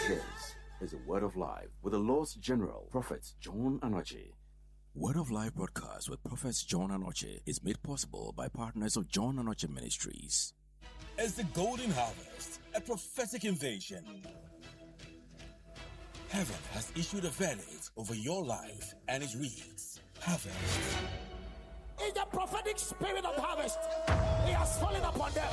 This is a Word of Life with the Lord's General, Prophet John Anoche. Word of Life broadcast with Prophet John Anoche is made possible by partners of John Anoche Ministries. As the golden harvest, a prophetic invasion. Heaven has issued a verdict over your life, and it reads, Harvest. It's the prophetic spirit of harvest. He has fallen upon them.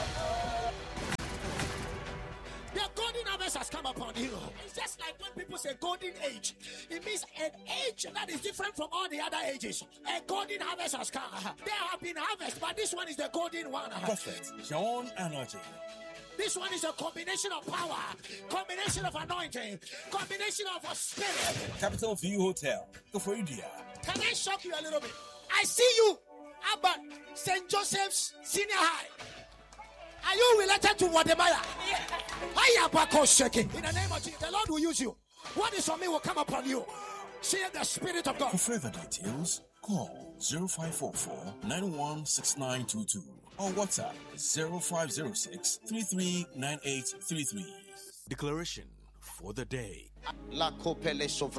The golden harvest has come upon you. It's just like when people say golden age. It means an age that is different from all the other ages. A golden harvest has come. There have been harvests, but this one is the golden one. Prophet John Anoche. This one is a combination of power, combination of anointing, combination of a spirit. Capital View Hotel, Koforidua. Can I shock you a little bit? I see you, Abba, St. Joseph's Senior High. Are you related to Wademaya? I am shaking. In the name of Jesus, the Lord will use you. What is on me will come upon you. See the Spirit of God. For further details, call 0544 916922 or WhatsApp 0506 339833. Declaration for the day. Let there be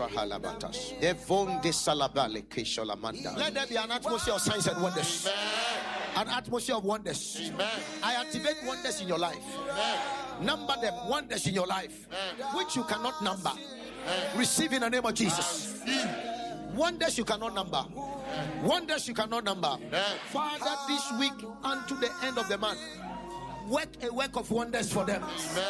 an atmosphere of signs and wonders. An atmosphere of wonders. I activate wonders in your life. Number them, wonders in your life, which you cannot number. Receive in the name of Jesus. Wonders you cannot number. Wonders you cannot number. Father, this week unto the end of the month, work a work of wonders for them.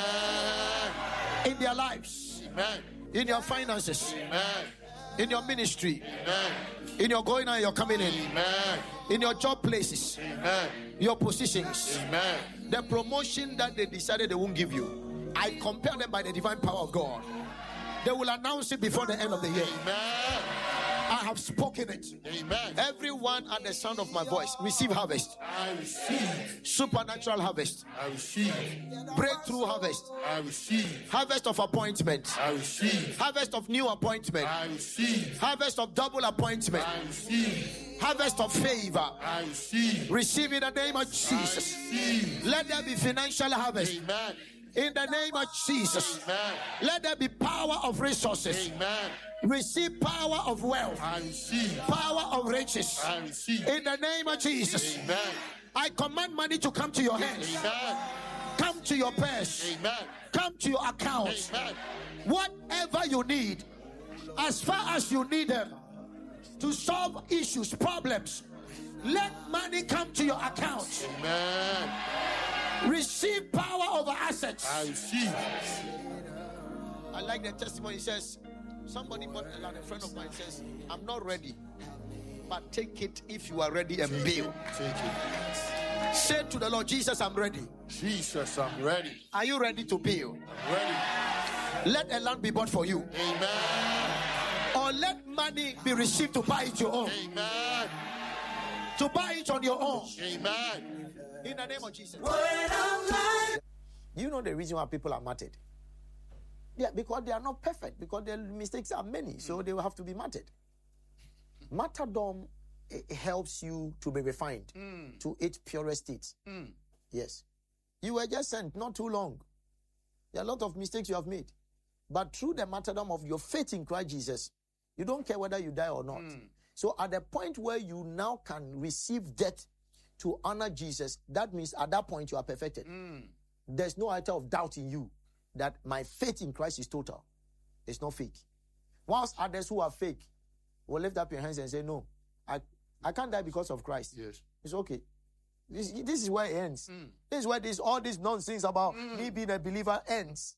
In their lives, in your finances, in your ministry, in your going and your coming in your job places, your positions, the promotion that they decided they won't give you. I compare them by the divine power of God. They will announce it before the end of the year. I have spoken it. Amen. Everyone at the sound of my voice, receive harvest. I receive. Supernatural harvest. I receive. Breakthrough harvest. I receive. Harvest of appointment. I receive. Harvest of new appointment. I receive. Harvest of double appointment. I receive. Harvest of favor. I receive. Receive in the name of Jesus. Let there be financial harvest. Amen. In the name of Jesus. Amen. Let there be power of resources. Amen. Receive power of wealth. I receive. Power of riches. I receive. In the name of Jesus. Amen. I command money to come to your hands. Amen. Come to your purse. Amen. Come to your accounts. Amen. Whatever you need, as far as you need them to solve issues, problems, let money come to your account. Amen. Receive power over assets. I receive. I like the testimony. It says, somebody bought a land. A friend of mine says, I'm not ready, but take it if you are ready and build. Take it. Say to the Lord, Jesus, I'm ready. Jesus, I'm ready. Are you ready to build? I'm ready. Let a land be bought for you. Amen. Or let money be received to buy it your own. Amen. To buy it on your own. Amen. In the name of Jesus. You know the reason why people are martyred? Yeah, because they are not perfect, because their mistakes are many, so they will have to be martyred. Martyrdom helps you to be refined to its purest state. Yes. You were just sent not too long. There are a lot of mistakes you have made. But through the martyrdom of your faith in Christ Jesus, you don't care whether you die or not. So at the point where you now can receive death to honor Jesus, that means at that point you are perfected. There's no item of doubt in you that my faith in Christ is total. It's not fake. Whilst others who are fake will lift up your hands and say, no, I can't die because of Christ. Yes. It's okay. This is where it ends. This is where all this nonsense about me being a believer ends.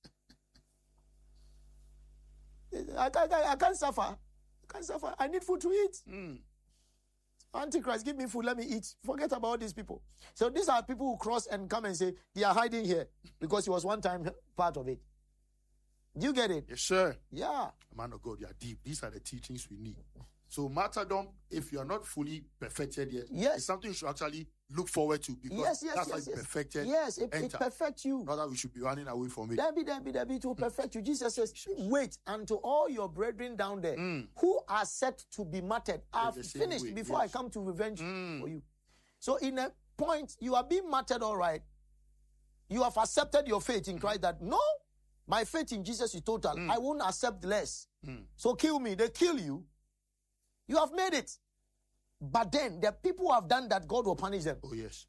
I can't suffer. I can't suffer. I need food to eat. Antichrist, give me food, let me eat. Forget about all these people. So these are people who cross and come and say, they are hiding here because he was one time part of it. Do you get it? Yes, sir. Yeah. Man of God, you are deep. These are the teachings we need. So martyrdom, if you are not fully perfected yet, it's something you should actually look forward to, because that's like perfected. Yes, it perfects you. Not that we should be running away from it. Debbie, to perfect you. Jesus says, wait until all your brethren down there who are set to be martyred are finished before I come to revenge for you. So in a point, you are being martyred, all right. You have accepted your faith in Christ that no, My faith in Jesus is total. I won't accept less. So kill me. They kill you. You have made it. But then the people who have done that, God will punish them. Oh, yes.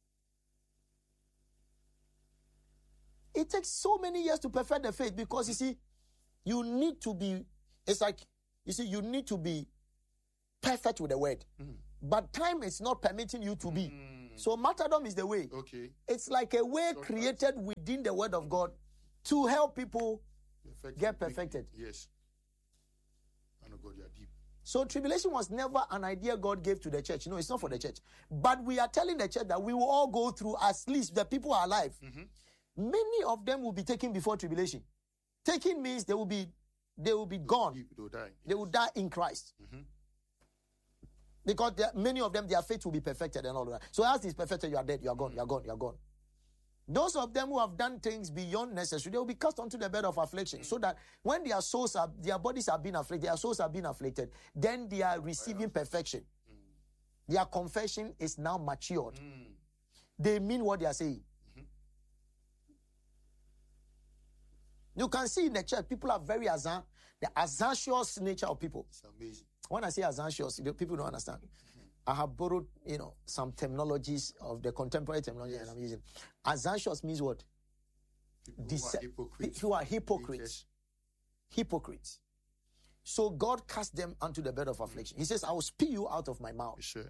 It takes so many years to perfect the faith because, you see, you need to be, it's like, you see, you need to be perfect with the word. But time is not permitting you to be. So martyrdom is the way. Okay. It's like a way created within the word of God to help people get perfected. Yes. Man of God, you are deep. So tribulation was never an idea God gave to the church. No, it's not for the church. But we are telling the church that we will all go through, at least the people are alive. Many of them will be taken before tribulation. Taking means they will be gone. They will die. They will die in Christ. Because many of them, their faith will be perfected and all of that. So as it's perfected, you are dead, you are gone, you are gone, you are gone. Those of them who have done things beyond necessary, they will be cast onto the bed of affliction. So that when their bodies are being afflicted, their souls are being afflicted, then they are receiving perfection. Their confession is now matured. They mean what they are saying. You can see in the church, people are very the assumptuous nature of people. It's amazing. When I say assumptuous, people don't understand. I have borrowed, some terminologies of the contemporary terminology and I'm using. Assumptuous means what? People who are hypocrites. Hypocrites. So God cast them unto the bed of affliction. He says, I will spew you out of my mouth. Sure.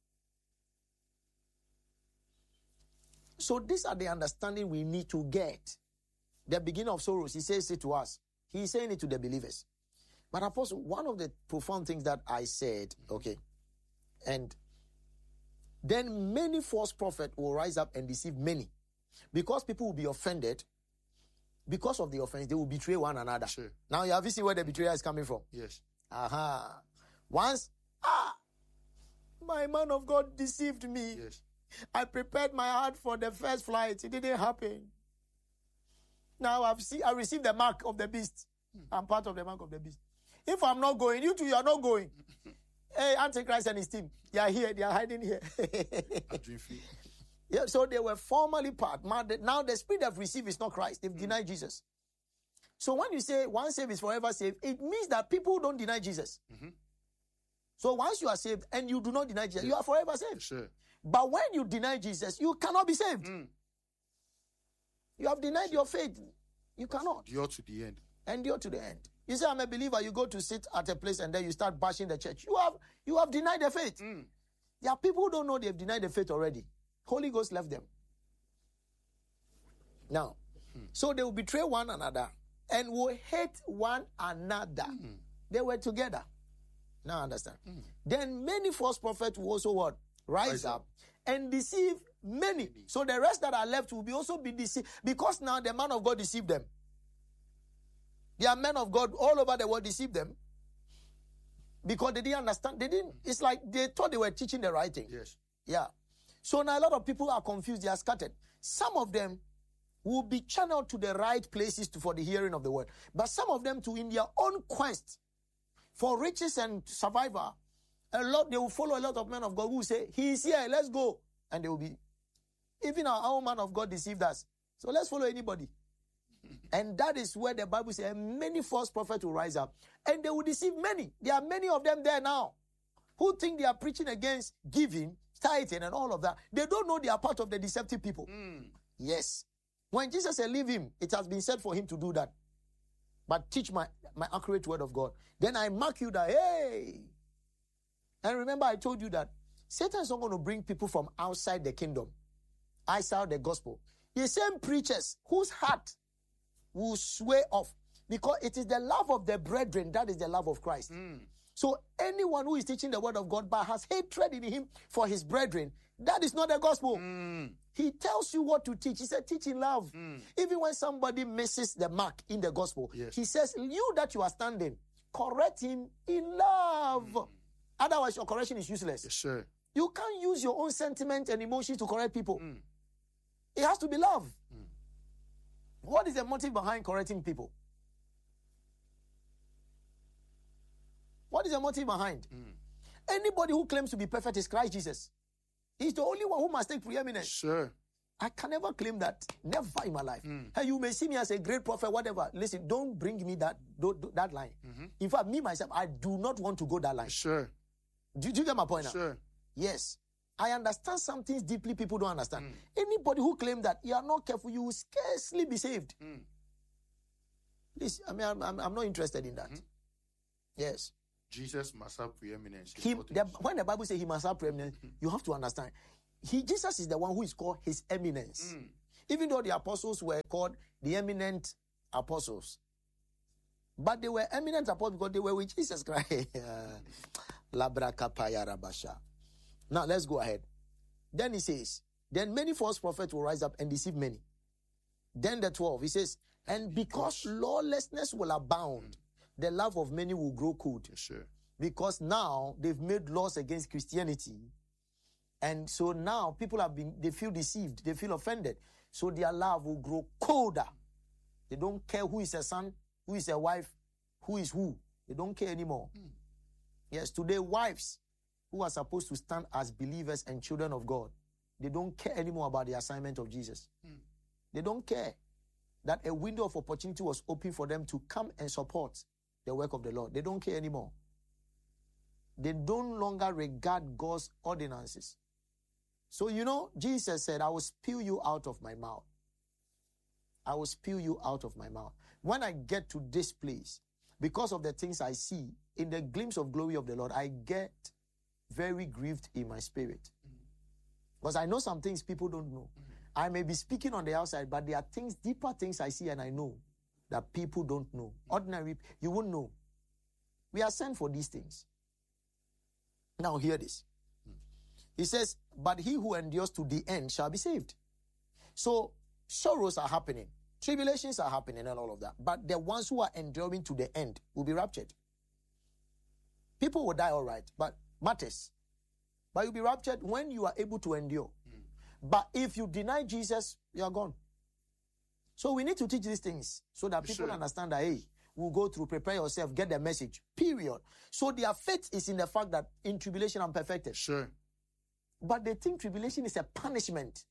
So these are the understanding we need to get. The beginning of sorrows, he says it to us. He is saying it to the believers. But Apostle, one of the profound things that I said, okay, and then many false prophets will rise up and deceive many. Because people will be offended, because of the offense, they will betray one another. Sure. Now, you have seen where the betrayal is coming from? Yes. Once, my man of God deceived me. Yes. I prepared my heart for the first flight. It didn't happen. Now I received the mark of the beast. I'm part of the mark of the beast. If I'm not going, you two, you are not going. Hey, Antichrist and his team, they are here. They are hiding here. Yeah, so they were formerly part. Now the spirit they've received is not Christ. They've denied Jesus. So when you say one saved is forever saved, it means that people don't deny Jesus. So once you are saved and you do not deny Jesus, you are forever saved. Sure. But when you deny Jesus, you cannot be saved. You have denied your faith. You cannot. Endure to the end. Endure to the end. You say, I'm a believer. You go to sit at a place and then you start bashing the church. You have denied the faith. There are people who don't know they've denied the faith already. Holy Ghost left them. Now, so they will betray one another and will hate one another. They were together. Now understand. Then many false prophets will also what? Rise up and deceive many. So the rest that are left will also be deceived. Because now the man of God deceived them. There are men of God all over the world deceived them. Because they didn't understand. It's like they thought they were teaching the right thing. Yes. Yeah. So now a lot of people are confused. They are scattered. Some of them will be channeled to the right places for the hearing of the word. But some of them too, in their own quest for riches and survival, they will follow a lot of men of God who say, he is here, let's go. And they will be, even our own man of God deceived us. So let's follow anybody. And that is where the Bible says many false prophets will rise up. And they will deceive many. There are many of them there now who think they are preaching against giving, tithing, and all of that. They don't know they are part of the deceptive people. Yes. When Jesus said, leave him, it has been said for him to do that. But teach my accurate word of God. Then I mark you that, hey. And remember, I told you that Satan is not going to bring people from outside the kingdom, outside the gospel. The same preachers whose heart will sway off, because it is the love of the brethren that is the love of Christ. So anyone who is teaching the word of God but has hatred in him for his brethren, that is not the gospel. He tells you what to teach. He said, teach in love. Even when somebody misses the mark in the gospel, he says, you that you are standing, correct him in love. Otherwise, your correction is useless. Yes, sir. You can't use your own sentiment and emotions to correct people. It has to be love. What is the motive behind correcting people? What is the motive behind? Anybody who claims to be perfect is Christ Jesus. He's the only one who must take preeminence. Sure. I can never claim that. Never in my life. Hey, you may see me as a great prophet, whatever. Listen, don't bring me that line. In fact, me, myself, I do not want to go that line. Sure. Do you get my point now? Sure. Yes. I understand some things deeply people don't understand. Anybody who claims that you are not careful, you will scarcely be saved. Please, I mean, I'm not interested in that. Yes. Jesus must have preeminence. When the Bible says he must have preeminence, you have to understand. Jesus is the one who is called his eminence. Even though the apostles were called the eminent apostles. But they were eminent apostles because they were with Jesus Christ. Now let's go ahead. Then he says, then many false prophets will rise up and deceive many. Then the 12, he says, and because lawlessness will abound, the love of many will grow cold. Sure. Because now they've made laws against Christianity. And so now people they feel deceived, they feel offended. So their love will grow colder. They don't care who is a son, who is a wife, who is who. They don't care anymore. Yes, today wives who are supposed to stand as believers and children of God, they don't care anymore about the assignment of Jesus. They don't care that a window of opportunity was open for them to come and support the work of the Lord. They don't care anymore. They don't longer regard God's ordinances. So, Jesus said, I will spew you out of my mouth. I will spew you out of my mouth. When I get to this place, because of the things I see, in the glimpse of glory of the Lord, I get very grieved in my spirit. Because I know some things people don't know. I may be speaking on the outside, but there are things, deeper things I see and I know that people don't know. Ordinary, you won't know. We are sent for these things. Now hear this. He says, but he who endures to the end shall be saved. So sorrows are happening. Tribulations are happening and all of that. But the ones who are enduring to the end will be raptured. People will die all right, but matters. But you'll be raptured when you are able to endure. But if you deny Jesus, you are gone. So we need to teach these things so that people understand that, hey, we'll go through, prepare yourself, get the message, period. So their faith is in the fact that in tribulation I'm perfected. Sure. But they think tribulation is a punishment.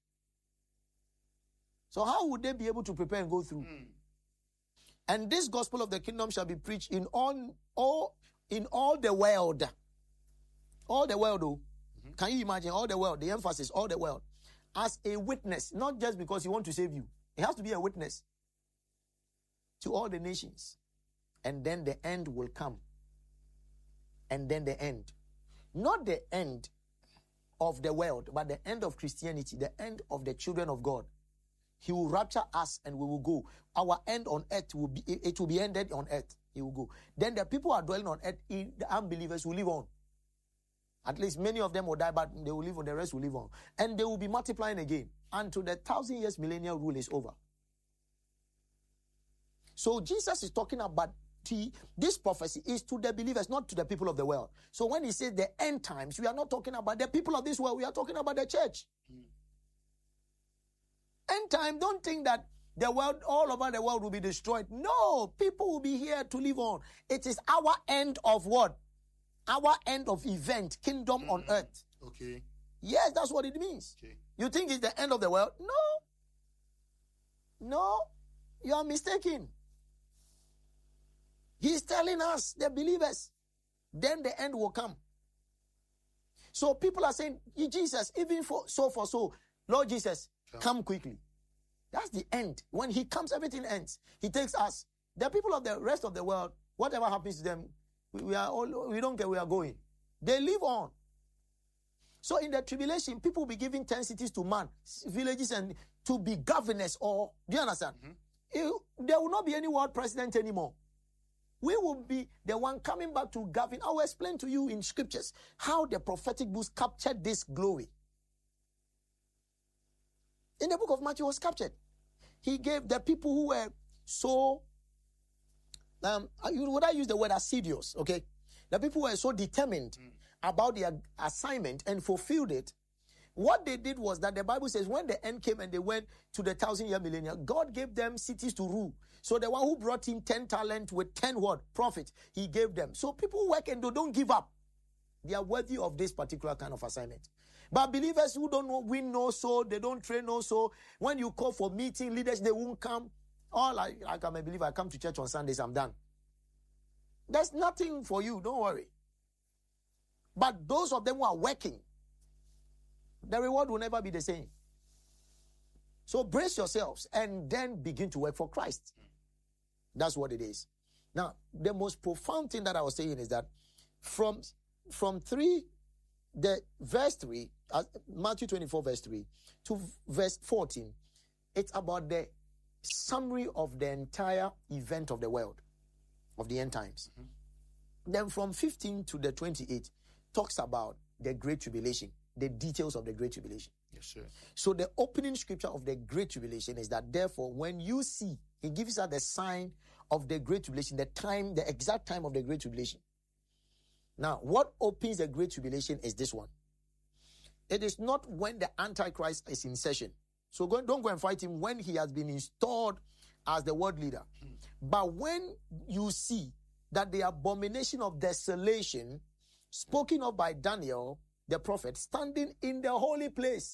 So how would they be able to prepare and go through? And this gospel of the kingdom shall be preached in all the world. All the world, though. Can you imagine? All the world, the emphasis, all the world. As a witness, not just because he wants to save you. It has to be a witness to all the nations. And then the end will come. And then the end. Not the end of the world, but the end of Christianity, the end of the children of God. He will rapture us and we will go. Our end on earth will be ended on earth. He will go. Then the people who are dwelling on earth, the unbelievers will live on. At least many of them will die, but they will live on, the rest will live on. And they will be multiplying again until the 1,000 years millennial rule is over. So Jesus is talking about this prophecy is to the believers, not to the people of the world. So when he says the end times, we are not talking about the people of this world, we are talking about the church. End time, don't think that the world, all over the world will be destroyed. No, people will be here to live on. It is our end of what? Our end of event, kingdom on earth. Okay. Yes, that's what it means. Okay. You think it's the end of the world? No, you are mistaken. He's telling us, the believers, then the end will come. So people are saying, Jesus, even for so, Lord Jesus, come quickly. That's the end. When he comes, everything ends. He takes us. The people of the rest of the world, whatever happens to them, we don't care, we are going. They live on. So in the tribulation, people will be giving 10 cities to man, villages, and to be governors, or, do you understand? There will not be any world president anymore. We will be the one coming back to govern. I will explain to you in scriptures how the prophetic books captured this glory. In the book of Matthew was captured. He gave the people who were so, would I use the word assiduous, okay? The people who were so determined about their assignment and fulfilled it. What they did was that the Bible says when the end came and they went to the 1,000-year millennium, God gave them cities to rule. So the one who brought in 10 talent with 10 what? Profit, he gave them. So people who work and don't give up. They are worthy of this particular kind of assignment. But believers who don't win no soul, they don't train no soul. When you call for meeting leaders, they won't come. All I am a believer, I come to church on Sundays, I'm done. There's nothing for you, don't worry. But those of them who are working, the reward will never be the same. So brace yourselves and then begin to work for Christ. That's what it is. Now, the most profound thing that I was saying is that from 3, the verse 3, Matthew 24 verse 3 to verse 14, it's about the summary of the entire event of the world, of the end times. Mm-hmm. Then from 15 to the 28 talks about the Great Tribulation, the details of the Great Tribulation. Yes, sir. So the opening scripture of the Great Tribulation is that, therefore, when you see, he gives us the sign of the Great Tribulation, the exact time of the Great Tribulation. Now, what opens the Great Tribulation is this one. It is not when the Antichrist is in session. So don't go and fight him when he has been installed as the world leader. But when you see that the abomination of desolation, spoken of by Daniel, the prophet, standing in the holy place.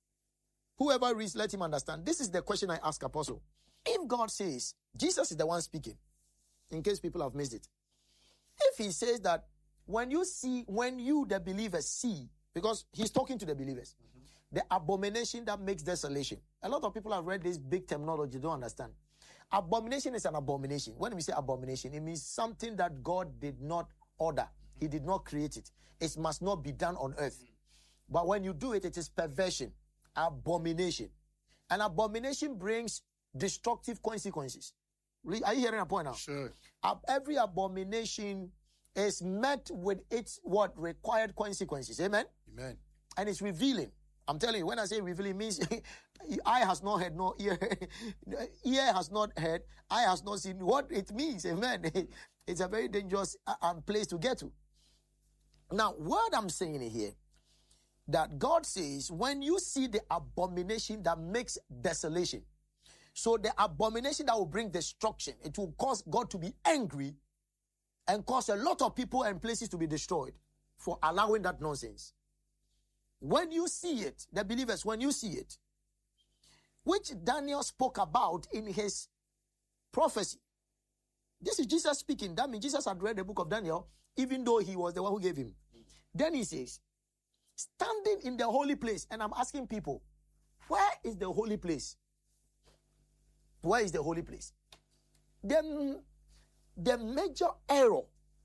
Whoever reads, let him understand. This is the question I ask Apostle. If God says, Jesus is the one speaking, in case people have missed it. If he says that when you, the believers, see, because he's talking to the believers, the abomination that makes desolation. A lot of people have read this big terminology, don't understand. Abomination is an abomination. When we say abomination, it means something that God did not order. He did not create it. It must not be done on earth. But when you do it, it is perversion, abomination. An abomination brings destructive consequences. Are you hearing a point now? Sure. Every abomination is met with its required consequences. Amen? Amen. And it's revealing. I'm telling you, when I say revealing, it means eye has not heard, no ear, ear has not heard, eye has not seen what it means. Amen. It's a very dangerous place to get to. Now, what I'm saying here, that God says, when you see the abomination that makes desolation, so the abomination that will bring destruction, it will cause God to be angry and cause a lot of people and places to be destroyed for allowing that nonsense. When you see it, the believers, when you see it, which Daniel spoke about in his prophecy. This is Jesus speaking. That means Jesus had read the book of Daniel, even though he was the one who gave him. Then he says, standing in the holy place, and I'm asking people, where is the holy place? Where is the holy place? Then the major error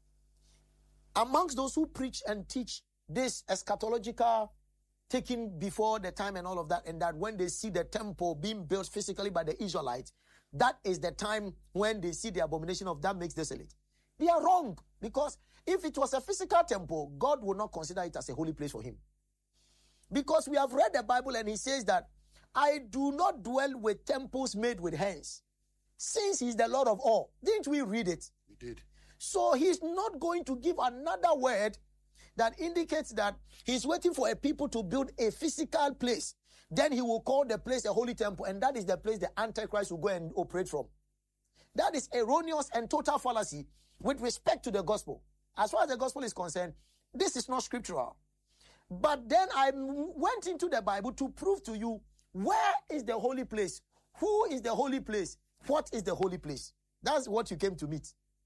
amongst those who preach and teach this eschatological taking before the time and all of that, and that when they see the temple being built physically by the Israelites, that is the time when they see the abomination of that makes desolate. They are wrong, because if it was a physical temple, God would not consider it as a holy place for him. Because we have read the Bible and he says that, I do not dwell with temples made with hands, since he's the Lord of all. Didn't we read it? We did. So he's not going to give another word that indicates that he's waiting for a people to build a physical place. Then he will call the place a holy temple, and that is the place the Antichrist will go and operate from. That is erroneous and total fallacy with respect to the gospel. As far as the gospel is concerned, this is not scriptural. But then I went into the Bible to prove to you, where is the holy place? Who is the holy place? What is the holy place? That's what you came to meet.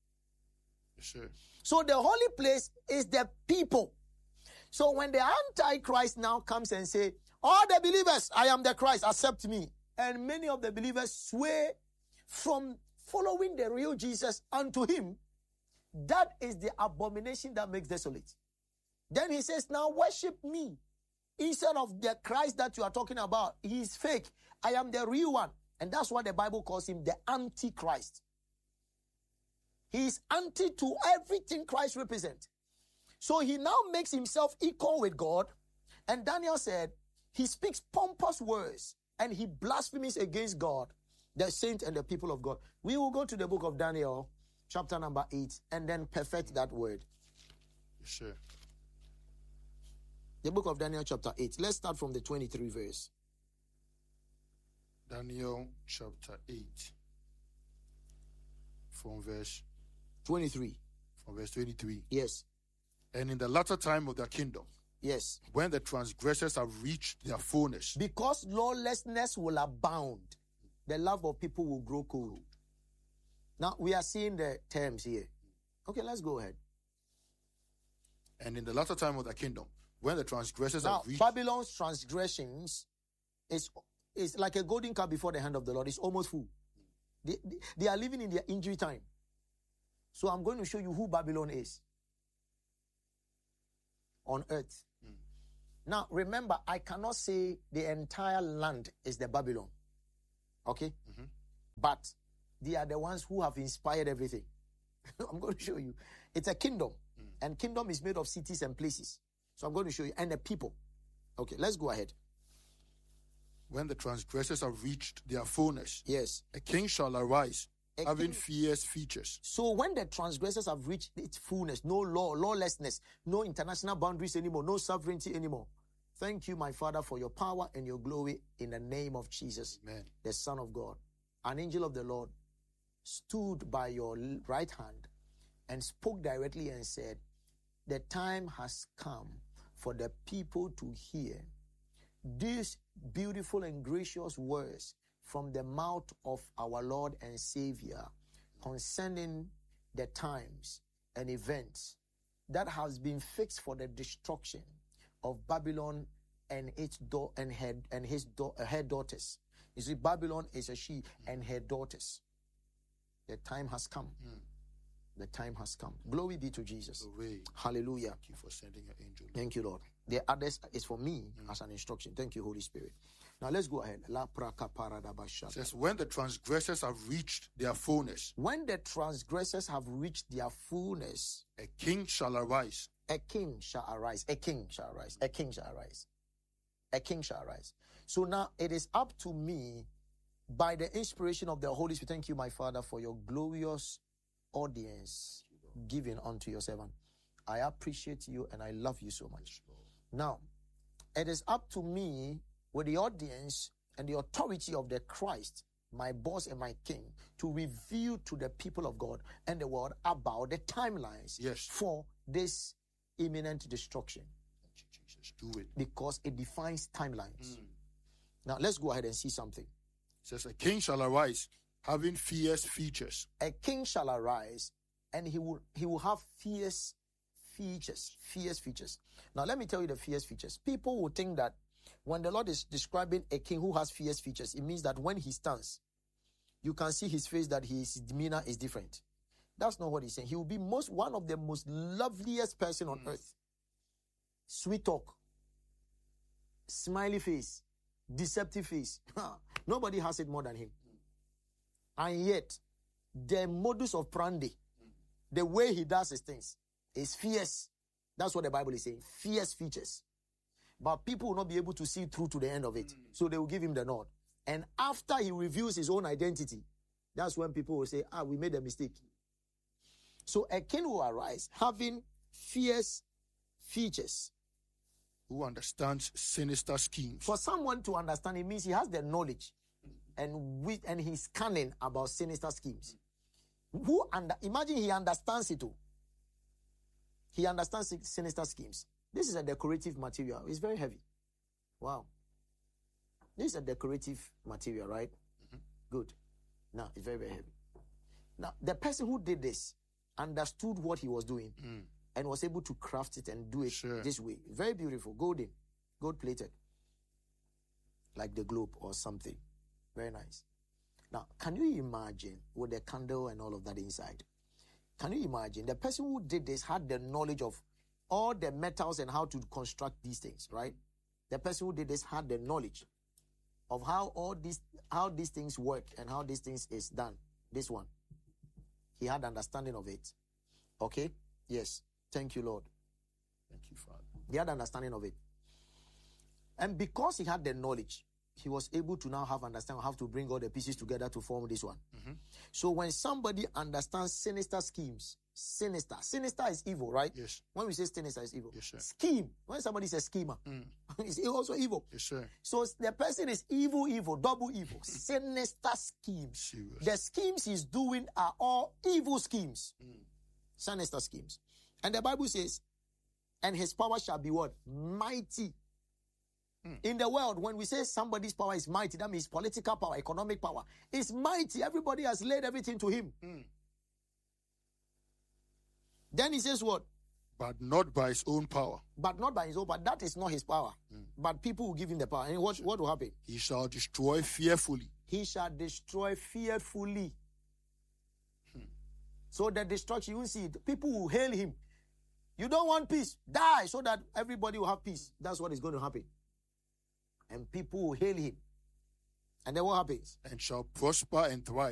Sure. So the holy place is the people. So when the Antichrist now comes and say, all the believers, I am the Christ, accept me. And many of the believers sway from following the real Jesus unto him. That is the abomination that makes desolate. Then he says, now worship me. Instead of the Christ that you are talking about, he is fake. I am the real one. And that's why the Bible calls him the Antichrist. He is anti to everything Christ represents. So he now makes himself equal with God. And Daniel said, he speaks pompous words and he blasphemes against God, the saint and the people of God. We will go to the book of Daniel, chapter number 8, and then perfect that word. Sure. The book of Daniel, chapter 8. Let's start from the 23 verse. Daniel, chapter 8. From verse 23. From verse 23. Yes. And in the latter time of their kingdom, Yes. When the transgressors have reached their fullness. Because lawlessness will abound, the love of people will grow cold. Now, we are seeing the terms here. Okay, let's go ahead. And in the latter time of the kingdom, when the transgressors now, have reached... Babylon's transgressions is like a golden cup before the hand of the Lord. It's almost full. They are living in their injury time. So I'm going to show you who Babylon is on earth. Now, remember, I cannot say the entire land is the Babylon. Okay? But they are the ones who have inspired everything. I'm going to show you. It's a kingdom. And kingdom is made of cities and places. So I'm going to show you. And the people. Okay, let's go ahead. When the transgressors have reached their fullness, yes, a king shall arise, having fierce features. So when the transgressors have reached its fullness, no law, lawlessness, no international boundaries anymore, no sovereignty anymore. Thank you, my Father, for your power and your glory in the name of Jesus, Amen. The Son of God. An angel of the Lord stood by your right hand and spoke directly and said, the time has come for the people to hear these beautiful and gracious words from the mouth of our Lord and Savior concerning the times and events that has been fixed for the destruction of Babylon and her daughters. You see, Babylon is a she and her daughters. The time has come. The time has come. Glory be to Jesus. Hallelujah. Thank you for sending your angel. Thank you, Lord. The others is for me as an instruction. Thank you, Holy Spirit. Now let's go ahead. It says, when the transgressors have reached their fullness. When the transgressors have reached their fullness. A king shall arise. A king shall arise. A king shall arise. A king shall arise. A king shall arise. So now it is up to me, by the inspiration of the Holy Spirit. Thank you, my Father, for your glorious audience given unto your servant. I appreciate you and I love you so much. Now, it is up to me with the audience and the authority of the Christ, my boss and my king, to reveal to the people of God and the world about the timelines for this imminent destruction. Thank you, Jesus. Do it. Because it defines timelines. Now, let's go ahead and see something. It says, a king shall arise, having fierce features. A king shall arise, and he will have fierce features. Fierce features. Now, let me tell you the fierce features. People will think that when the Lord is describing a king who has fierce features, it means that when he stands, you can see his face, that his demeanor is different. That's not what he's saying. He will be one of the most loveliest person on earth. Sweet talk, smiley face, deceptive face. Nobody has it more than him. And yet, the modus operandi, the way he does his things, is fierce. That's what the Bible is saying. Fierce features. But people will not be able to see through to the end of it. So they will give him the nod. And after he reveals his own identity, that's when people will say, we made a mistake. So a king will arise having fierce features. Who understands sinister schemes. For someone to understand, it means he has the knowledge and he's cunning about sinister schemes. Imagine he understands it too. He understands sinister schemes. This is a decorative material. It's very heavy. Wow. This is a decorative material, right? Good. Now, it's very, very heavy. Now, the person who did this understood what he was doing and was able to craft it and do it this way. Very beautiful. Golden. Gold-plated. Like the globe or something. Very nice. Now, can you imagine with the candle and all of that inside? Can you imagine? The person who did this had the knowledge of all the metals and how to construct these things, right? The person who did this had the knowledge of how these things work and how these things is done. This one. He had understanding of it. Okay? Yes. Thank you, Lord. Thank you, Father. He had understanding of it. And because he had the knowledge, he was able to now have understanding how to bring all the pieces together to form this one. So when somebody understands sinister schemes, sinister is evil, right? Yes. When we say sinister is evil. Yes, sir. Scheme, when somebody says schemer, it's also evil. Yes, sir. So the person is evil, double evil. Sinister schemes. Serious. The schemes he's doing are all evil schemes. Sinister schemes. And the Bible says, and his power shall be what? Mighty. In the world, when we say somebody's power is mighty, that means political power, economic power. It's mighty. Everybody has laid everything to him. Then he says what? But not by his own power. But not by his own power. That is not his power. But people will give him the power. And what will happen? He shall destroy fearfully. He shall destroy fearfully. So the destruction, you will see it. People will hail him. You don't want peace? Die so that everybody will have peace. That's what is going to happen. And people will hail him. And then what happens? And shall prosper and thrive.